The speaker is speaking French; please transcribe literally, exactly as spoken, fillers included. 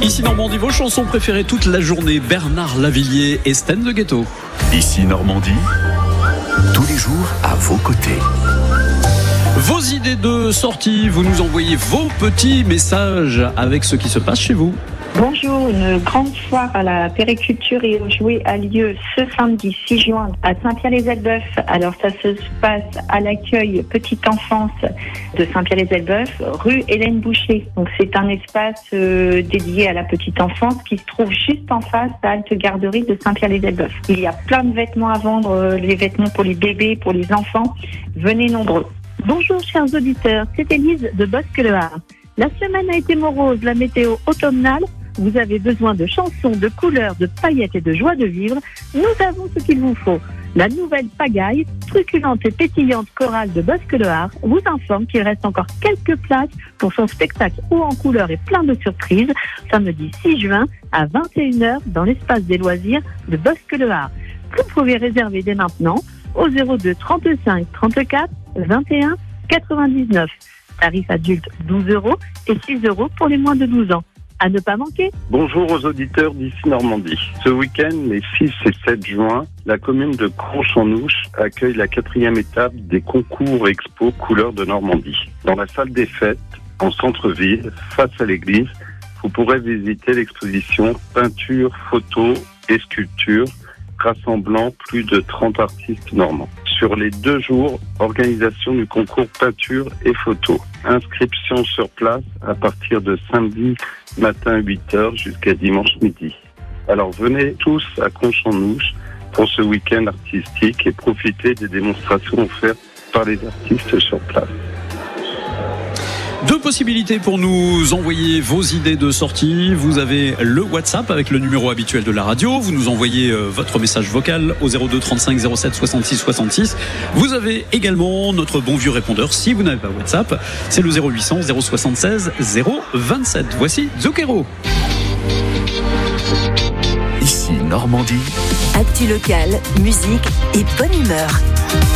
Ici Normandie, vos chansons préférées toute la journée. Bernard Lavilliers et Sten de Ghetto. Ici Normandie, tous les jours à vos côtés. Vos idées de sortie, vous nous envoyez vos petits messages avec ce qui se passe chez vous. Bonjour, une grande foire à la périculture et aux jouets a lieu ce samedi six juin à Saint-Pierre-les-Elbeuf. Alors ça se passe à l'accueil Petite Enfance de Saint-Pierre-les-Elbeuf, rue Hélène Boucher. Donc c'est un espace euh, dédié à la petite enfance qui se trouve juste en face à Halte Garderie de Saint-Pierre-les-Elbeuf. Il y a plein de vêtements à vendre, euh, les vêtements pour les bébés, pour les enfants. Venez nombreux. Bonjour chers auditeurs, c'est Élise de Bosque-le-Hard. La semaine a été morose, la météo automnale. Vous avez besoin de chansons, de couleurs, de paillettes et de joie de vivre. Nous avons ce qu'il vous faut. La nouvelle pagaille, truculente et pétillante chorale de Bosque-le-Hard vous informe qu'il reste encore quelques places pour son spectacle haut en couleurs et plein de surprises, samedi six juin à vingt et une heures dans l'espace des loisirs de Bosque-le-Hard. Vous pouvez réserver dès maintenant au zéro deux trente-cinq trente-quatre vingt et un quatre-vingt-dix-neuf. Tarif adulte douze euros et six euros pour les moins de douze ans. À ne pas manquer. Bonjour aux auditeurs d'Ici Normandie. Ce week-end, les six et sept juin, la commune de Cronche-en-Ouche accueille la quatrième étape des concours expo couleurs de Normandie. Dans la salle des fêtes, en centre-ville, face à l'église, vous pourrez visiter l'exposition peinture, photos et sculptures rassemblant plus de trente artistes normands. Sur les deux jours, organisation du concours peinture et photo. Inscription sur place à partir de samedi matin huit heures jusqu'à dimanche midi. Alors venez tous à Cronche-en-Ouche pour ce week-end artistique et profitez des démonstrations offertes par les artistes sur place. Deux possibilités pour nous envoyer vos idées de sortie. Vous avez le WhatsApp avec le numéro habituel de la radio. Vous nous envoyez votre message vocal au zéro deux trente-cinq zéro sept soixante-six soixante-six. Vous avez également notre bon vieux répondeur. Si vous n'avez pas WhatsApp, c'est le zéro huit cents zéro soixante-seize zéro vingt-sept. Voici Zucchero. Ici Normandie. Actu locale, musique et bonne humeur.